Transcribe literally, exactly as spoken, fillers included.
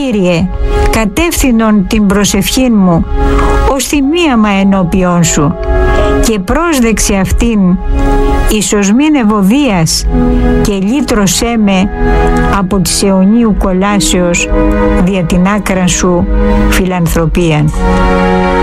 Κύριε, κατεύθυνον την προσευχήν μου ως θυμίαμα ενώπιον σου και πρόσδεξε αυτήν εις οσμήν ευωδίας και λύτρωσέ με από της αιωνίου κολάσεως δια την άκρα σου φιλανθρωπίαν.